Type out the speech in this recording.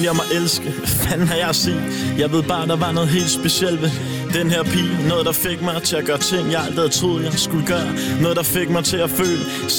hun jeg må elske. Hvad fanden har jeg at sige? Jeg ved bare, der var noget helt specielt ved den her pige. Noget, der fik mig til at gøre ting, jeg aldrig havde troet, jeg skulle gøre. Noget, der fik mig til at føle